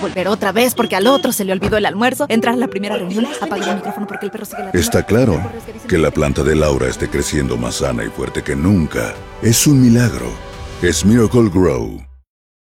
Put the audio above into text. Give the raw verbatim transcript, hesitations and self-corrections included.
volver otra vez porque al otro se le olvidó el almuerzo, entrar a la primera reunión, apagar el micrófono porque el perro sigue ladrando. Está claro que la planta de Laura esté creciendo más sana y fuerte que nunca. Es un milagro. Es Miracle Grow.